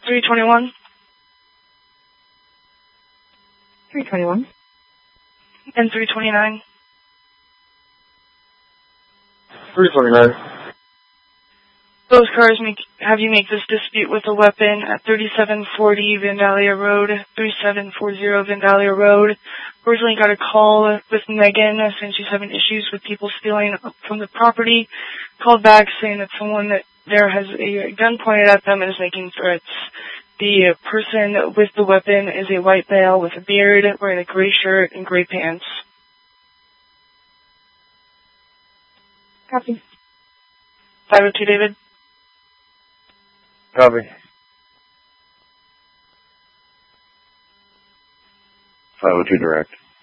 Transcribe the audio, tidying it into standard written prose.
321. 321. And 329. 329. Those cars have you make this dispute with a weapon at 3740 Vandalia Road, 3740 Vandalia Road. Originally got a call with Megan saying she's having issues with people stealing from the property. Called back saying that someone there has a gun pointed at them and is making threats. The person with the weapon is a white male with a beard, wearing a gray shirt and gray pants. Copy. 502 David. Copy. 502 direct.